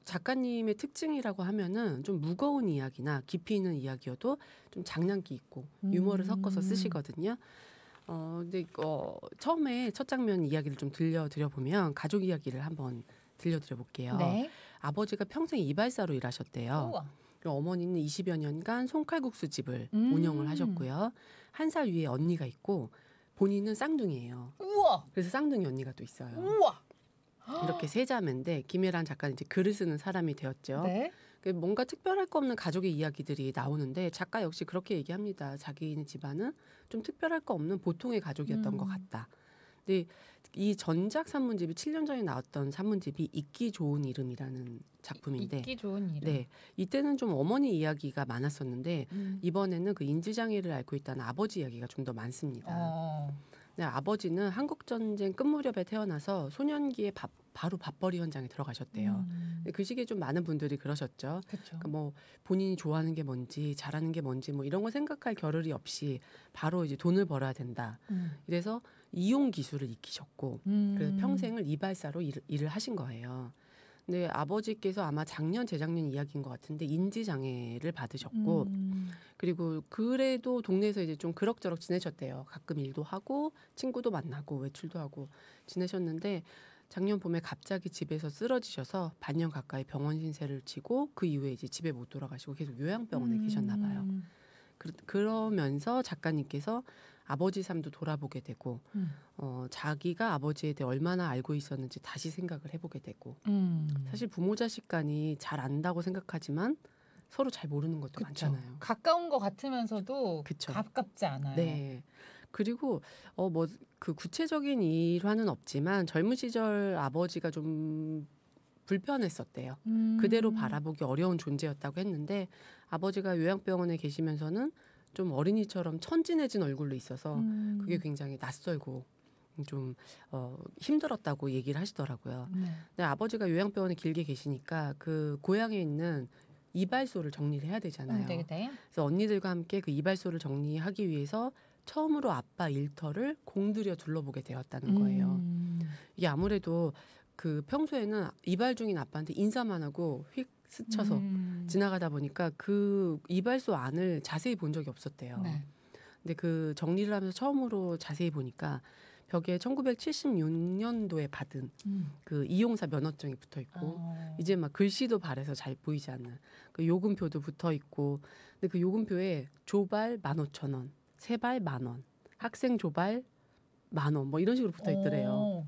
작가님의 특징이라고 하면은 좀 무거운 이야기나 깊이 있는 이야기여도 좀 장난기 있고 유머를 섞어서 쓰시거든요. 근데 처음에 첫 장면 이야기를 좀 들려드려 보면 가족 이야기를 한번 들려드려 볼게요. 네. 아버지가 평생 이발사로 일하셨대요. 우와. 그리고 어머니는 20여 년간 손칼국수 집을 운영을 하셨고요. 한 살 위에 언니가 있고 본인은 쌍둥이에요. 우와. 그래서 쌍둥이 언니가 또 있어요. 우와. 이렇게 세 자매인데 김혜란 작가는 이제 글을 쓰는 사람이 되었죠. 네. 뭔가 특별할 거 없는 가족의 이야기들이 나오는데 작가 역시 그렇게 얘기합니다. 자기네 집안은 좀 특별할 거 없는 보통의 가족이었던 것 같다. 근데 이 전작 산문집이 7년 전에 나왔던 산문집이 잊기 좋은 이름이라는 작품인데 잊기 좋은 이름. 네, 이때는 좀 어머니 이야기가 많았었는데 이번에는 그 인지장애를 앓고 있다는 아버지 이야기가 좀 더 많습니다. 네, 아버지는 한국전쟁 끝 무렵에 태어나서 소년기에 바로 밥벌이 현장에 들어가셨대요. 그 시기에 좀 많은 분들이 그러셨죠. 그러니까 뭐 본인이 좋아하는 게 뭔지 잘하는 게 뭔지 뭐 이런 거 생각할 겨를이 없이 바로 이제 돈을 벌어야 된다. 이래서 이용 기술을 익히셨고 그래서 평생을 이발사로 일을 하신 거예요. 근데 아버지께서 아마 작년 재작년 이야기인 것 같은데 인지 장애를 받으셨고 그리고 그래도 동네에서 이제 좀 그럭저럭 지내셨대요. 가끔 일도 하고 친구도 만나고 외출도 하고 지내셨는데 작년 봄에 갑자기 집에서 쓰러지셔서 반년 가까이 병원 신세를 치고 그 이후에 이제 집에 못 돌아가시고 계속 요양병원에 계셨나 봐요. 그러면서 작가님께서 아버지 삶도 돌아보게 되고 자기가 아버지에 대해 얼마나 알고 있었는지 다시 생각을 해보게 되고 사실 부모 자식 간이 잘 안다고 생각하지만 서로 잘 모르는 것도 많잖아요. 가까운 것 같으면서도 그쵸. 가깝지 않아요. 네. 그리고 뭐 그 구체적인 일화는 없지만 젊은 시절 아버지가 좀 불편했었대요. 그대로 바라보기 어려운 존재였다고 했는데 아버지가 요양병원에 계시면서는 좀 어린이처럼 천진해진 얼굴로 있어서 그게 굉장히 낯설고 좀 힘들었다고 얘기를 하시더라고요. 근데 아버지가 요양병원에 길게 계시니까 그 고향에 있는 이발소를 정리를 해야 되잖아요. 네. 그래서 언니들과 함께 그 이발소를 정리하기 위해서 처음으로 아빠 일터를 공들여 둘러보게 되었다는 거예요. 이게 아무래도 그 평소에는 이발 중인 아빠한테 인사만 하고 휙 스쳐서 지나가다 보니까 그 이발소 안을 자세히 본 적이 없었대요. 네. 근데 그 정리를 하면서 처음으로 자세히 보니까 벽에 1976년도에 받은 그 이용사 면허증이 붙어 있고 이제 막 글씨도 바래서 잘 보이지 않는 그 요금표도 붙어 있고 근데 그 요금표에 조발 15,000원, 세발 10,000원, 학생 조발 10,000원 뭐 이런 식으로 붙어 있더래요.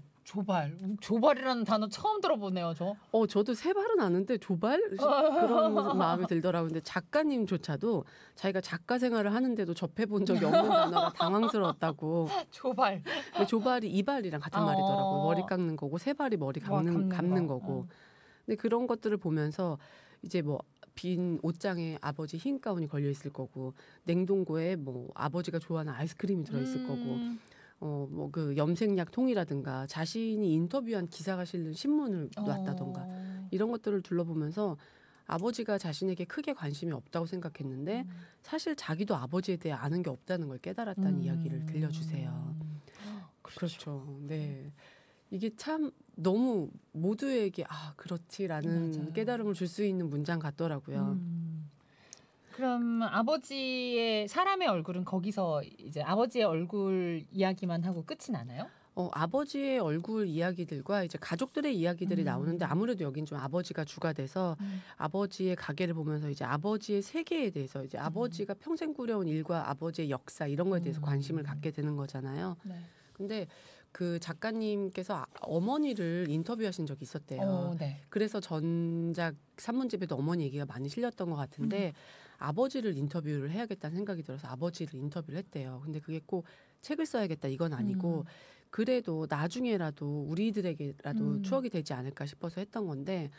조발이라는 단어 처음 들어보네요, 저. 저도 세발은 아는데 조발? 그런 마음이 들더라고요. 근데 작가님조차도 자기가 작가 생활을 하는데도 접해본 적이 없는 단어가 당황스러웠다고. 조발. 조발이 이발이랑 같은 말이더라고요. 머리 깎는 거고 세발이 머리 감는 거고. 근데 그런 것들을 보면서 이제 뭐 빈 옷장에 아버지 흰 가운이 걸려 있을 거고 냉동고에 뭐 아버지가 좋아하는 아이스크림이 들어 있을 거고 뭐 그 염색약 통이라든가 자신이 인터뷰한 기사가 실린 신문을 놨다던가 이런 것들을 둘러보면서 아버지가 자신에게 크게 관심이 없다고 생각했는데 사실 자기도 아버지에 대해 아는 게 없다는 걸 깨달았다는 이야기를 들려주세요. 그렇죠. 네. 이게 참 너무 모두에게 그렇지라는 맞아요. 깨달음을 줄 수 있는 문장 같더라고요. 그럼 아버지의 사람의 얼굴은 거기서 이제 아버지의 얼굴 이야기만 하고 끝이 나나요? 아버지의 얼굴 이야기들과 이제 가족들의 이야기들이 나오는데 아무래도 여긴 좀 아버지가 주가 돼서 아버지의 가게를 보면서 이제 아버지의 세계에 대해서 이제 아버지가 평생 꾸려온 일과 아버지의 역사 이런 거에 대해서 관심을 갖게 되는 거잖아요. 네. 근데 그 작가님께서 어머니를 인터뷰하신 적이 있었대요. 네. 그래서 전작 산문집에도 어머니 얘기가 많이 실렸던 것 같은데 아버지를 인터뷰를 해야겠다는 생각이 들어서 아버지를 인터뷰를 했대요. 근데 그게 꼭 책을 써야겠다 이건 아니고 그래도 나중에라도 우리들에게라도 추억이 되지 않을까 싶어서 했던 건데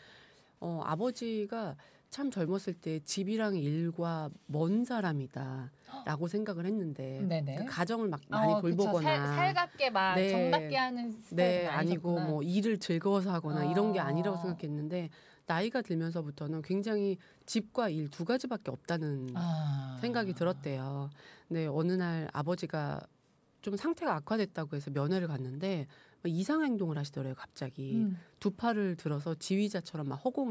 아버지가 참 젊었을 때 집이랑 일과 먼 사람이다라고 생각을 했는데 그 가정을 막 많이 돌보거나 살갑게 막 정답게 하는 스타일이 아니고 뭐 일을 즐거워서 하거나 이런 게 아니라고 생각했는데 나이가 들면서부터는 굉장히 집과 일 두 가지밖에 없다는 생각이 들었대요. 근데 어느 날 아버지가 좀 상태가 악화됐다고 해서 면회를 갔는데 이상 행동을 하시더래요. 갑자기 두 팔을 들어서 지휘자처럼 막 허공